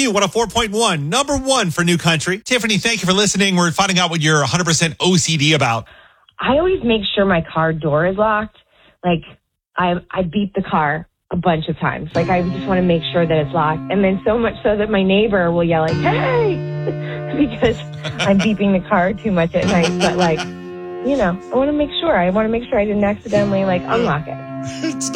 WFMU 104.1, number one for New Country. Tiffany, thank you for listening. We're finding out what you're 100% OCD about. I always make sure my car door is locked. Like, I beep the car a bunch of times. Like, I just want to make sure that it's locked. And then so much so that my neighbor will yell like, hey, because I'm beeping the car too much at night. But, like, you know, I want to make sure. I didn't accidentally, like, unlock it. It's